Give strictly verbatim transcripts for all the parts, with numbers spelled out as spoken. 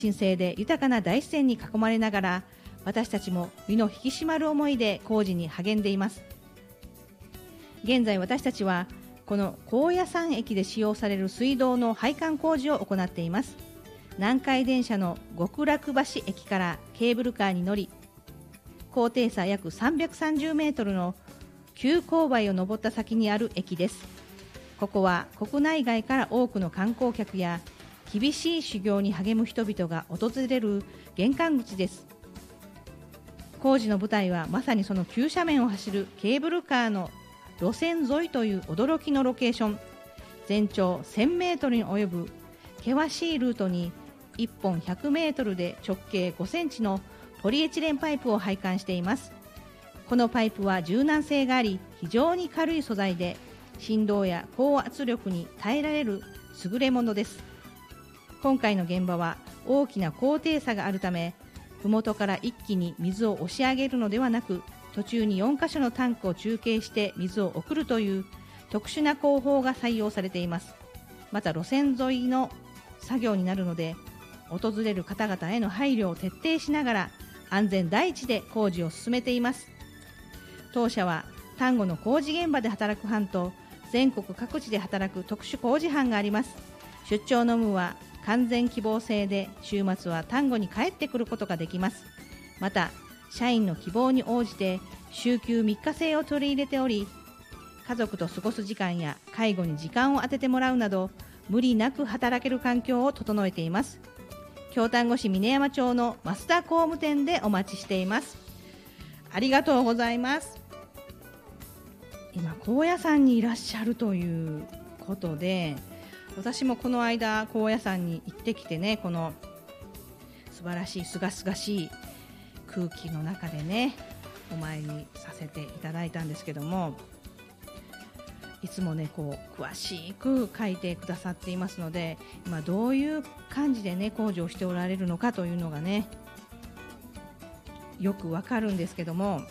神聖で豊かな大自然に囲まれながら、私たちも身の引き締まる思いで工事に励んでいます。現在私たちはこの高野山駅で使用される水道の配管工事を行っています。南海電車の極楽橋駅からケーブルカーに乗り、高低差約さんびゃくさんじゅうメートルの急勾配を登った先にある駅です。ここは国内外から多くの観光客や厳しい修行に励む人々が訪れる玄関口です。工事の舞台はまさにその急斜面を走るケーブルカーの路線沿いという驚きのロケーション。全長せんメートルに及ぶ険しいルートにいっぽんひゃくメートルで直径ごセンチのポリエチレンパイプを配管しています。このパイプは柔軟性があり、非常に軽い素材で振動や高圧力に耐えられる優れものです。今回の現場は大きな高低差があるため、麓から一気に水を押し上げるのではなく、途中によんかしょのタンクを中継して水を送るという特殊な工法が採用されています。また路線沿いの作業になるので、訪れる方々への配慮を徹底しながら安全第一で工事を進めています。当社は丹後の工事現場で働く班と全国各地で働く特殊工事班があります。出張の有無は完全希望制で、週末は丹後に帰ってくることができます。また社員の希望に応じて週休みっか制を取り入れており、家族と過ごす時間や介護に時間を当ててもらうなど、無理なく働ける環境を整えています。京丹後市峰山町の増田工務店でお待ちしています。ありがとうございます。今高野山にいらっしゃるということで、私もこの間高野山に行ってきてね、この素晴らしいすがすがしい空気の中でね、お参りさせていただいたんですけども、いつもねこう詳しく書いてくださっていますので、今どういう感じでね工事をしておられるのかというのがねよくわかるんですけども、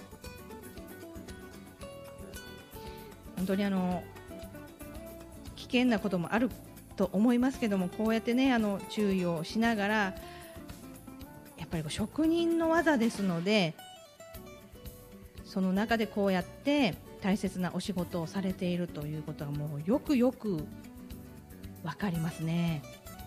本当にあの危険なこともあると思いますけども、こうやってねあの注意をしながら、やっぱり職人の技ですので、その中でこうやって大切なお仕事をされているということがもうよくよくわかりますね。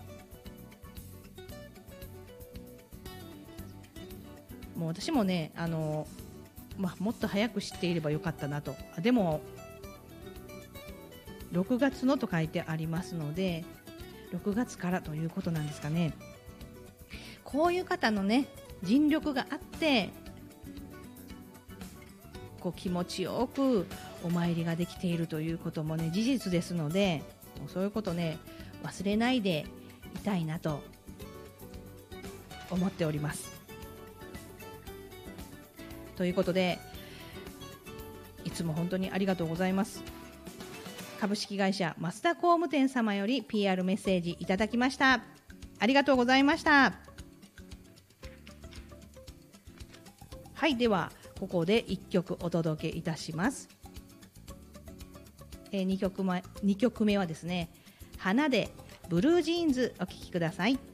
もう私もねあの、まあ、もっと早く知っていればよかったなと。でもろくがつのと書いてありますので、ろくがつからということなんですかね。こういう方のね尽力があってこう気持ちよくお参りができているということもね事実ですので、もうそういうことね忘れないでいたいなと思っております。ということで、いつも本当にありがとうございます。株式会社増田工務店様より ピーアール メッセージいただきました。ありがとうございました。はい、ではここでいっきょくお届けいたします。えー、にきょくめ、にきょくめはですね、花でブルージーンズお聴きください。